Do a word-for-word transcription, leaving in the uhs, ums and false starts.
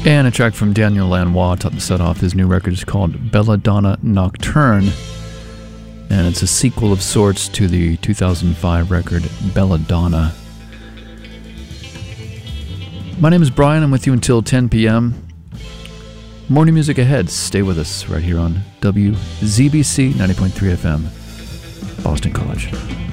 And a track from Daniel Lanois to set off his new record is called Belladonna Nocturne. And it's a sequel of sorts to the two thousand five record Belladonna. My name is Brian. I'm with you until ten p.m. Morning music ahead. Stay with us right here on W Z B C ninety point three F M, Boston College.